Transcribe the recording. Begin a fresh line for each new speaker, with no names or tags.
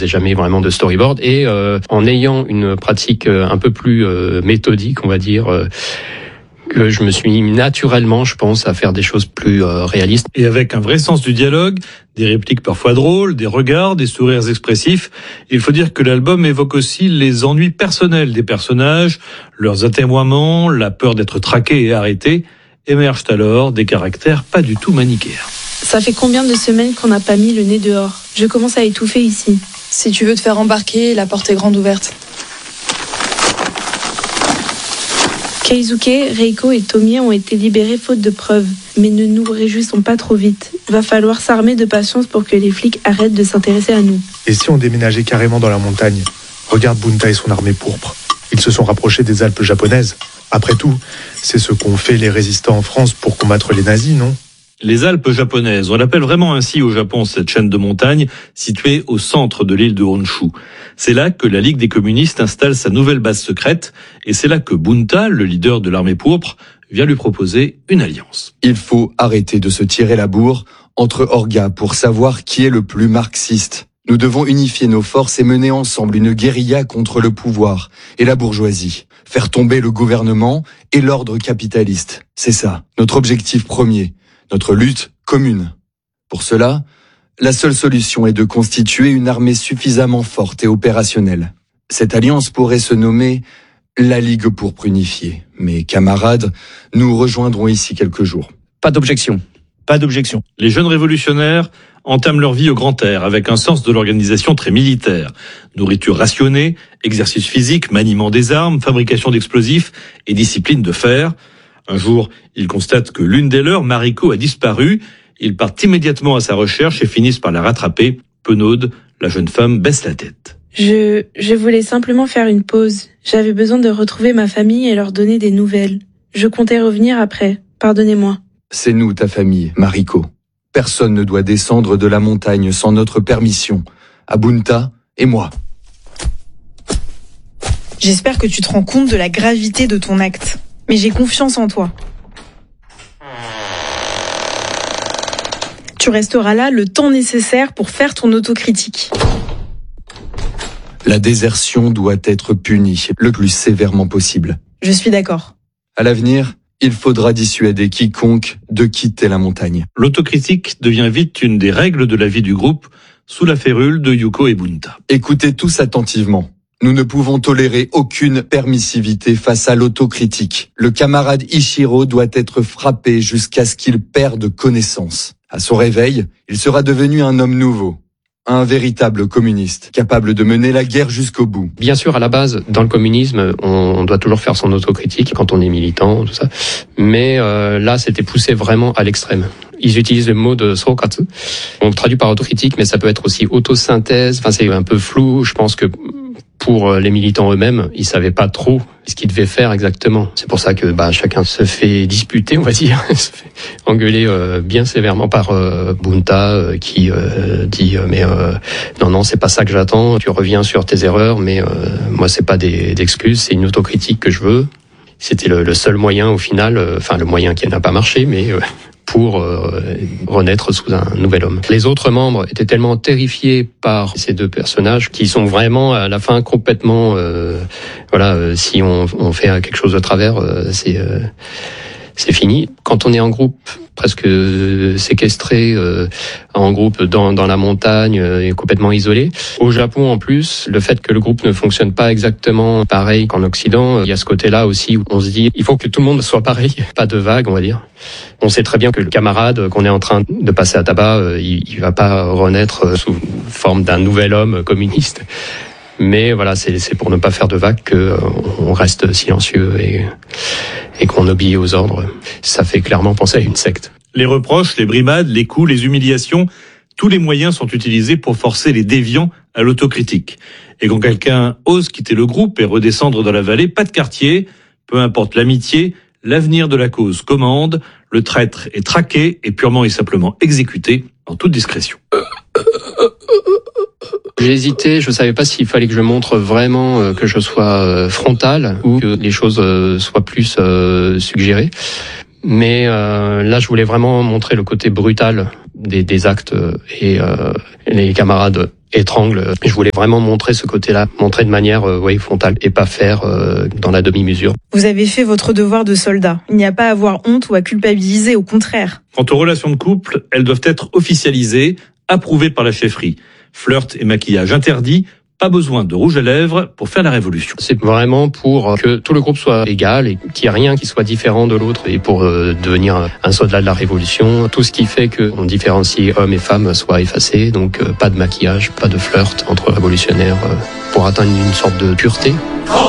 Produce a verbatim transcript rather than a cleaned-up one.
faisait jamais vraiment de storyboard. Et euh, en ayant une pratique un peu plus euh, méthodique, on va dire, euh, que je me suis mis naturellement, je pense, à faire des choses plus euh, réalistes.
Et avec un vrai sens du dialogue, des répliques parfois drôles, des regards, des sourires expressifs, il faut dire que l'album évoque aussi les ennuis personnels des personnages, leurs atermoiements, la peur d'être traqués et arrêtés. Émergent alors des caractères pas du tout manichéens.
Ça fait combien de semaines qu'on n'a pas mis le nez dehors ? Je commence à étouffer ici.
Si tu veux te faire embarquer, la porte est grande ouverte.
Keisuke, Reiko et Tomie ont été libérés faute de preuves. Mais ne nous réjouissons pas trop vite. Il va falloir s'armer de patience pour que les flics arrêtent de s'intéresser à nous.
Et si on déménageait carrément dans la montagne ? Regarde Bunta et son armée pourpre. Ils se sont rapprochés des Alpes japonaises. Après tout, c'est ce qu'ont fait les résistants en France pour combattre les nazis, non ?
Les Alpes japonaises, on l'appelle vraiment ainsi au Japon, cette chaîne de montagnes située au centre de l'île de Honshu. C'est là que la Ligue des communistes installe sa nouvelle base secrète, et c'est là que Bunta, le leader de l'armée pourpre, vient lui proposer une alliance.
Il faut arrêter de se tirer la bourre entre orgas pour savoir qui est le plus marxiste. Nous devons unifier nos forces et mener ensemble une guérilla contre le pouvoir et la bourgeoisie. Faire tomber le gouvernement et l'ordre capitaliste. C'est ça, notre objectif premier, notre lutte commune. Pour cela, la seule solution est de constituer une armée suffisamment forte et opérationnelle. Cette alliance pourrait se nommer la Ligue pourpre unifiée. Mes camarades, nous rejoindrons ici quelques jours.
Pas d'objection. Pas d'objection.
Les jeunes révolutionnaires entament leur vie au grand air avec un sens de l'organisation très militaire. Nourriture rationnée, exercice physique, maniement des armes, fabrication d'explosifs et discipline de fer. Un jour, ils constatent que l'une des leurs, Mariko, a disparu. Ils partent immédiatement à sa recherche et finissent par la rattraper. Penaude, la jeune femme baisse la tête.
Je, je voulais simplement faire une pause. J'avais besoin de retrouver ma famille et leur donner des nouvelles. Je comptais revenir après. Pardonnez-moi.
C'est nous, ta famille, Mariko. Personne ne doit descendre de la montagne sans notre permission. Abunta et moi.
J'espère que tu te rends compte de la gravité de ton acte. Mais j'ai confiance en toi. Tu resteras là le temps nécessaire pour faire ton autocritique.
La désertion doit être punie le plus sévèrement possible.
Je suis d'accord.
À l'avenir, il faudra dissuader quiconque de quitter la montagne.
L'autocritique devient vite une des règles de la vie du groupe, sous la férule de Yuko et Bunta.
Écoutez tous attentivement. Nous ne pouvons tolérer aucune permissivité face à l'autocritique. Le camarade Ichiro doit être frappé jusqu'à ce qu'il perde connaissance. À son réveil, il sera devenu un homme nouveau. Un véritable communiste, capable de mener la guerre jusqu'au bout.
Bien sûr, à la base, dans le communisme, on doit toujours faire son autocritique quand on est militant, tout ça. Mais euh, là, c'était poussé vraiment à l'extrême. Ils utilisent le mot de sokatsu. On traduit par autocritique, mais ça peut être aussi autosynthèse. Enfin, c'est un peu flou. Je pense que pour les militants eux-mêmes, ils savaient pas trop ce qu'ils devaient faire exactement. C'est pour ça que bah, chacun se fait disputer, on va dire, se fait engueuler euh, bien sévèrement par euh, Bunta euh, qui euh, dit euh, mais euh, non non c'est pas ça que j'attends. Tu reviens sur tes erreurs, mais euh, moi c'est pas des excuses, c'est une autocritique que je veux. C'était le, le seul moyen au final, euh, enfin le moyen qui n'a pas marché, mais euh, pour euh, renaître sous un nouvel homme. Les autres membres étaient tellement terrifiés par ces deux personnages qui sont vraiment à la fin complètement, euh, voilà, euh, si on, on fait quelque chose de travers, euh, c'est euh, c'est fini. Quand on est en groupe, presque séquestré, euh, en groupe dans, dans la montagne, euh, et complètement isolé. Au Japon, en plus, le fait que le groupe ne fonctionne pas exactement pareil qu'en Occident, il y a ce côté-là aussi où on se dit, il faut que tout le monde soit pareil, pas de vague, on va dire. On sait très bien que le camarade qu'on est en train de passer à tabac, euh, il, il va pas renaître sous forme d'un nouvel homme communiste. Mais voilà, c'est, c'est pour ne pas faire de vagues qu'on reste silencieux et, et qu'on obéit aux ordres. Ça fait clairement penser à une secte.
Les reproches, les brimades, les coups, les humiliations, tous les moyens sont utilisés pour forcer les déviants à l'autocritique. Et quand quelqu'un ose quitter le groupe et redescendre dans la vallée, pas de quartier, peu importe l'amitié, l'avenir de la cause commande, le traître est traqué et purement et simplement exécuté en toute discrétion.
J'ai hésité, je savais pas s'il fallait que je montre vraiment que je sois frontal ou que les choses soient plus suggérées. Mais euh, là, je voulais vraiment montrer le côté brutal des, des actes et euh, les camarades étranglent. Je voulais vraiment montrer ce côté-là, montrer de manière euh, ouais, frontale et pas faire euh, dans la demi-mesure.
Vous avez fait votre devoir de soldat. Il n'y a pas à avoir honte ou à culpabiliser, au contraire.
Quant aux relations de couple, elles doivent être officialisées, approuvées par la chefferie. Flirt et maquillage interdits, pas besoin de rouge à lèvres pour faire la révolution.
C'est vraiment pour que tout le groupe soit égal et qu'il n'y ait rien qui soit différent de l'autre et pour euh, devenir un soldat de la révolution. Tout ce qui fait qu'on différencie hommes et femmes soit effacé, donc euh, pas de maquillage, pas de flirt entre révolutionnaires euh, pour atteindre une sorte de pureté.